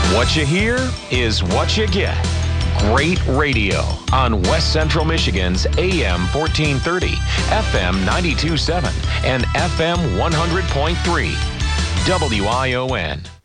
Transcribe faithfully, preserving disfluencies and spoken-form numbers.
What you hear is what you get. Great radio on West Central Michigan's A M fourteen thirty, F M ninety-two point seven, and F M one hundred point three. W I O N.